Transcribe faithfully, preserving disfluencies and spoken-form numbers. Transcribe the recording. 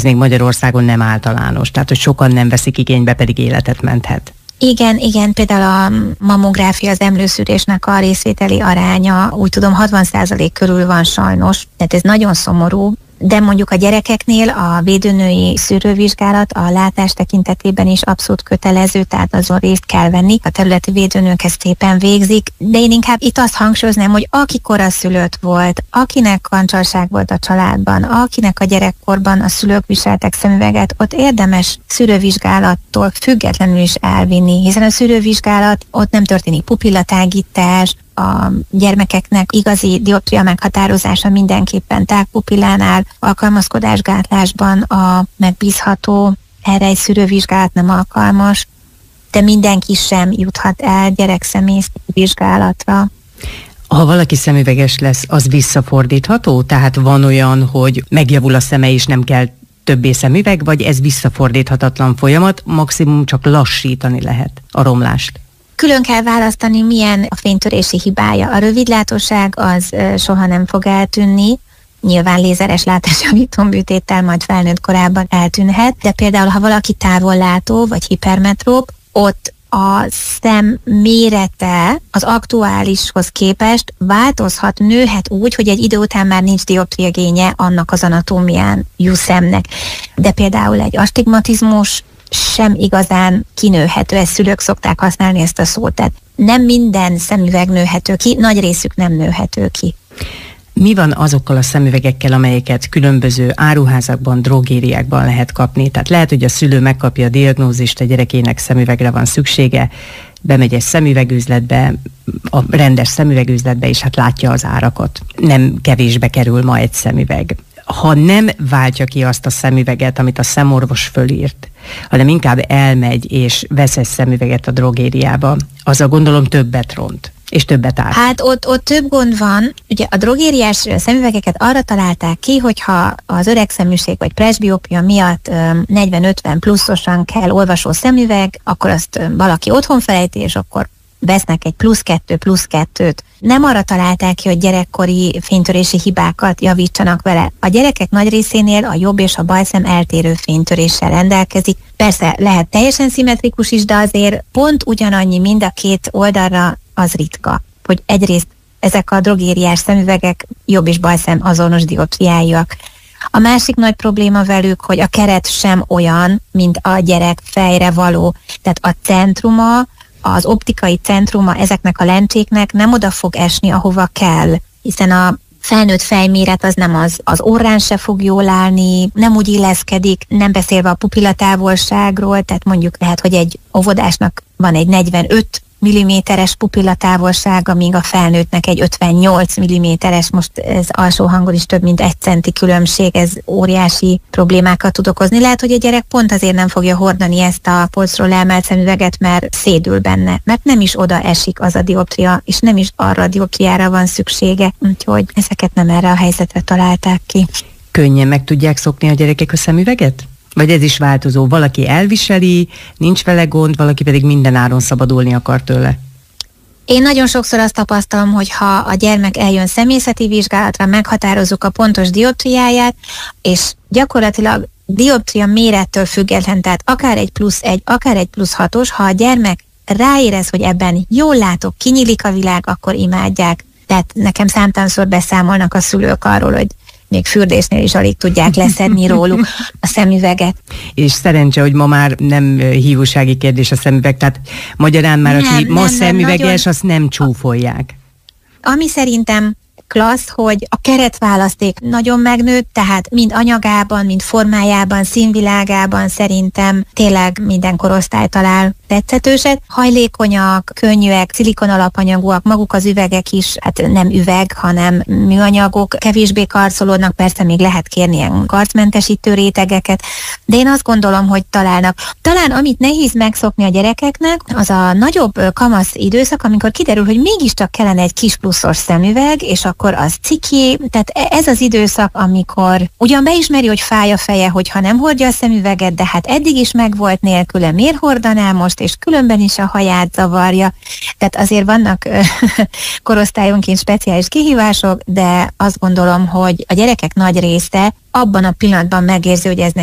még Magyarországon nem általános, tehát hogy sokan nem veszik igénybe, pedig életet menthet. Igen, igen, például a mammográfia, az emlőszűrésnek a részvételi aránya, úgy tudom, hatvan százalék körül van sajnos, tehát ez nagyon szomorú. De mondjuk a gyerekeknél a védőnői szűrővizsgálat a látás tekintetében is abszolút kötelező, tehát azon részt kell venni. A területi védőnők ezt szépen végzik, de én inkább itt azt hangsúlyoznám, hogy aki koraszülött volt, akinek kancsalság volt a családban, akinek a gyerekkorban a szülők viseltek szemüveget, ott érdemes szűrővizsgálattól függetlenül is elvinni, hiszen a szűrővizsgálat, ott nem történik pupillatágítás, a gyermekeknek igazi dioptria meghatározása mindenképpen tágpupillánál, alkalmazkodásgátlásban a megbízható, erre egy szűrővizsgálat nem alkalmas, de mindenki sem juthat el gyerekszemész vizsgálatra. Ha valaki szemüveges lesz, az visszafordítható? Tehát van olyan, hogy megjavul a szeme és nem kell többé szemüveg, vagy ez visszafordíthatatlan folyamat, maximum csak lassítani lehet a romlást? Külön kell választani, milyen a fénytörési hibája. A rövidlátóság az ö, soha nem fog eltűnni, nyilván lézeres látásjavító műtéttel majd felnőtt korában eltűnhet, de például, ha valaki távollátó vagy hipermetróp, ott a szem mérete az aktuálishoz képest változhat, nőhet úgy, hogy egy idő után már nincs dioptriagénye annak az anatómiájú szemnek. De például egy astigmatizmus sem igazán kinőhető, ezt szülők szokták használni ezt a szót, tehát nem minden szemüveg nőhető ki, nagy részük nem nőhető ki. Mi van azokkal a szemüvegekkel, amelyeket különböző áruházakban, drogériákban lehet kapni? Tehát lehet, hogy a szülő megkapja a diagnózist, a gyerekének szemüvegre van szüksége, bemegy egy szemüvegüzletbe, a rendes szemüvegüzletbe, és hát látja az árakat. Nem kevésbe kerül ma egy szemüveg. Ha nem váltja ki azt a szemüveget, amit a szemorvos fölírt, hanem inkább elmegy és vesz egy szemüveget a drogériába, azzal gondolom többet ront, és többet ár. Hát ott, ott több gond van. Ugye a drogériás szemüvegeket arra találták ki, hogyha az öregszeműség vagy presbiopia miatt negyven-ötven pluszosan kell olvasó szemüveg, akkor azt valaki otthon felejti, és akkor vesznek egy plusz kettő, plusz kettőt. Nem arra találták ki, hogy gyerekkori fénytörési hibákat javítsanak vele. A gyerekek nagy részénél a jobb és a bal szem eltérő fénytöréssel rendelkezik. Persze lehet teljesen szimmetrikus is, de azért pont ugyanannyi mind a két oldalra az ritka, hogy egyrészt ezek a drogériás szemüvegek jobb és bal szem azonos dioptriájúak. A másik nagy probléma velük, hogy a keret sem olyan, mint a gyerek fejre való. Tehát a centruma, az optikai centruma ezeknek a lencséknek nem oda fog esni, ahova kell, hiszen a felnőtt fejméret az nem az, az orrán se fog jól állni, nem úgy illeszkedik, nem beszélve a pupillatávolságról, tehát mondjuk lehet, hogy egy óvodásnak van egy negyvenöt milliméteres pupillatávolsága, míg a felnőttnek egy ötvennyolc milliméteres, most ez alsó hangon is több mint egy centi különbség, ez óriási problémákat tud okozni. Lehet, hogy a gyerek pont azért nem fogja hordani ezt a polcról emelt szemüveget, mert szédül benne, mert nem is oda esik az a dioptria, és nem is arra a dioptriára van szüksége, úgyhogy ezeket nem erre a helyzetre találták ki. Könnyen meg tudják szokni a gyerekek a szemüveget? Vagy ez is változó? Valaki elviseli, nincs vele gond, valaki pedig minden áron szabadulni akar tőle? Én nagyon sokszor azt tapasztalom, hogy ha a gyermek eljön személyzeti vizsgálatra, meghatározzuk a pontos dioptriáját, és gyakorlatilag dioptria mérettől független, tehát akár egy plusz egy, akár egy plusz hatos, ha a gyermek ráérez, hogy ebben jól látok, kinyílik a világ, akkor imádják. Tehát nekem számtalanszor beszámolnak a szülők arról, hogy még fürdésnél is alig tudják leszedni róluk a szemüveget. És szerencse, hogy ma már nem hívósági kérdés a szemüveg, tehát magyarán már nem, aki nem, ma nem, szemüveges, nagyon... azt nem csúfolják. Ami szerintem klassz, hogy a keretválaszték nagyon megnőtt, tehát mind anyagában, mind formájában, színvilágában szerintem tényleg minden korosztály talál tetszetőset. Hajlékonyak, könnyűek, szilikon alapanyagúak, maguk az üvegek is, hát nem üveg, hanem műanyagok, kevésbé karcolódnak, persze még lehet kérni ilyen karcmentesítő rétegeket, de én azt gondolom, hogy találnak. Talán amit nehéz megszokni a gyerekeknek, az a nagyobb kamasz időszak, amikor kiderül, hogy mégiscsak kellene egy kis pluszos szemüveg, és akkor az ciki, tehát ez az időszak, amikor ugyan beismeri, hogy fáj a feje, hogyha nem hordja a szemüveget, de hát eddig is megvolt nélküle, miért hordaná most, és különben is a haját zavarja. Tehát azért vannak korosztályonként speciális kihívások, de azt gondolom, hogy a gyerekek nagy része abban a pillanatban megérzi, hogy ez